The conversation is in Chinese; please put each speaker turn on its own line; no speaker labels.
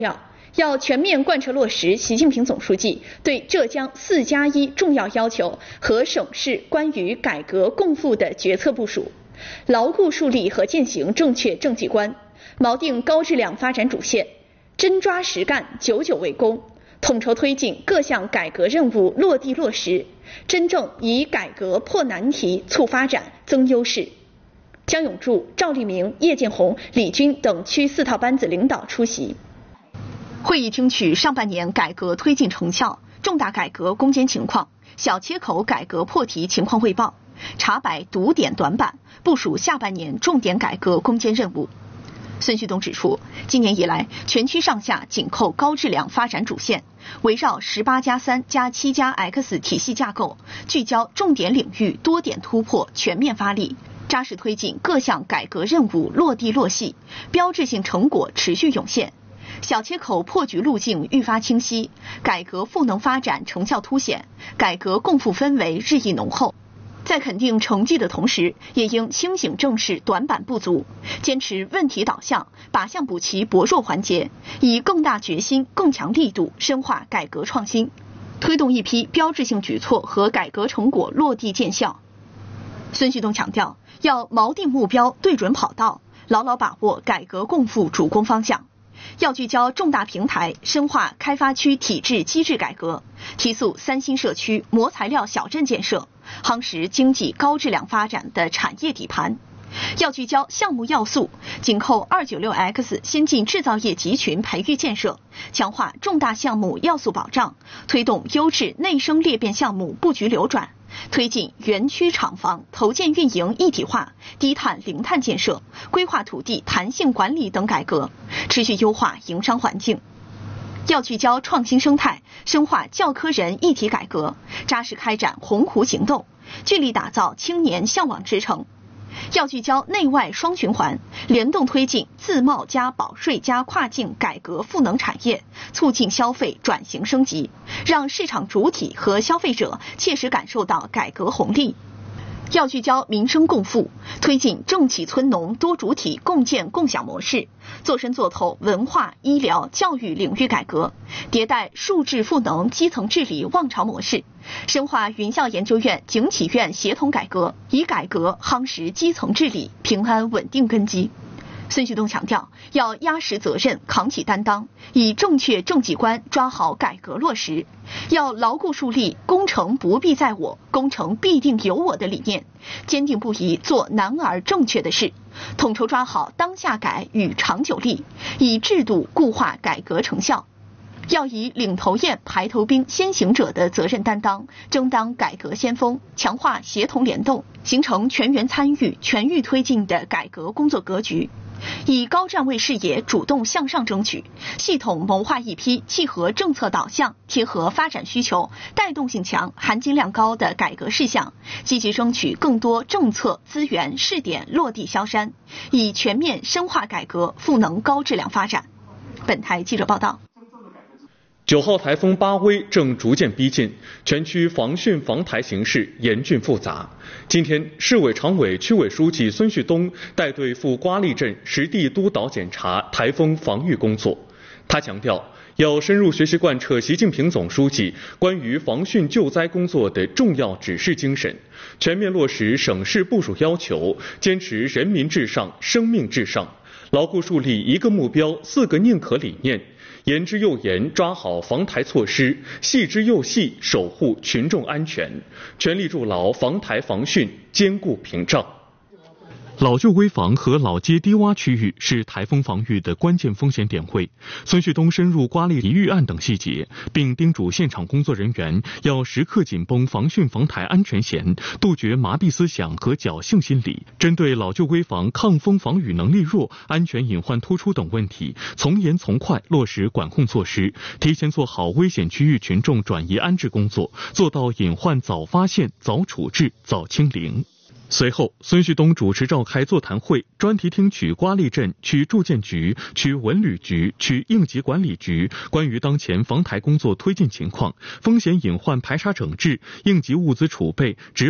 要全面贯彻落实习近平总书记对浙江4+1重要要求和省市关于改革共富的决策部署，牢固树立和践行正确政绩观，锚定高质量发展主线，真抓实干，久久为功，统筹推进各项改革任务落地落实，真正以改革破难题、促发展、增优势。江永柱、赵立明、叶建红、李军等区4套班子领导出席。会议听取上半年改革推进成效、重大改革攻坚情况、小切口改革破题情况汇报，查摆堵点短板，部署下半年重点改革攻坚任务。孙旭东指出，今年以来，全区上下紧扣高质量发展主线，围绕18+3+7+X 体系架构，聚焦重点领域多点突破，全面发力，扎实推进各项改革任务落地落细，标志性成果持续涌现。小切口破局路径愈发清晰，改革赋能发展成效凸显，改革共富氛围日益浓厚。在肯定成绩的同时，也应清醒正视短板不足，坚持问题导向，靶向补齐薄弱环节，以更大决心、更强力度深化改革创新，推动一批标志性举措和改革成果落地见效。孙旭东强调，要锚定目标，对准跑道，牢牢把握改革共富主攻方向。要聚焦重大平台，深化开发区体制机制改革，提速3新社区、模材料小镇建设，夯实经济高质量发展的产业底盘。要聚焦项目要素，紧扣296X 先进制造业集群培育建设，强化重大项目要素保障，推动优质内生裂变项目布局流转，推进园区厂房投建运营一体化、低碳零碳建设、规划土地弹性管理等改革，持续优化营商环境。要聚焦创新生态，深化教科人一体改革，扎实开展鸿鹄行动，聚力打造青年向往之城。要聚焦内外双循环，联动推进自贸加保税加跨境改革赋能产业，促进消费转型升级，让市场主体和消费者切实感受到改革红利。要聚焦民生共富，推进政企村农多主体共建共享模式，做深做透文化、医疗、教育领域改革，迭代数智赋能基层治理望潮模式，深化云校研究院、警企院协同改革，以改革夯实基层治理平安稳定根基。孙旭东强调，要压实责任，扛起担当，以正确政绩观抓好改革落实，要牢固树立工程不必在我，工程必定有我的理念，坚定不移做难而正确的事，统筹抓好当下改与长久力，以制度固化改革成效。要以领头雁、排头兵、先行者的责任担当，争当改革先锋，强化协同联动，形成全员参与、全域推进的改革工作格局。以高站位视野主动向上争取，系统谋划一批契合政策导向、贴合发展需求、带动性强、含金量高的改革事项，积极争取更多政策资源试点落地萧山，以全面深化改革赋能高质量发展。本台记者报道。
9号台风巴威正逐渐逼近，全区防汛防台形势严峻复杂。今天，市委常委、区委书记孙旭东带队赴瓜沥镇实地督导检查台风防御工作。他强调，要深入学习贯彻习近平总书记关于防汛救灾工作的重要指示精神，全面落实省市部署要求，坚持人民至上、生命至上，牢固树立一个目标、4个宁可理念。严之又严，抓好防台措施；细之又细，守护群众安全，全力筑牢防台防汛坚固屏障。老旧危房和老街低洼区域是台风防御的关键风险点位。孙旭东深入瓜沥预案等细节，并叮嘱现场工作人员要时刻紧绷防汛防台安全弦，杜绝麻痹思想和侥幸心理。针对老旧危房抗风防雨能力弱、安全隐患突出等问题，从严从快落实管控措施，提前做好危险区域群众转移安置工作，做到隐患早发现、早处置、早清零。随后，孙旭东主持召开座谈会，专题听取瓜沥镇区住建局、区文旅局、区应急管理局关于当前防台工作推进情况、风险隐患排查整治、应急物资储备、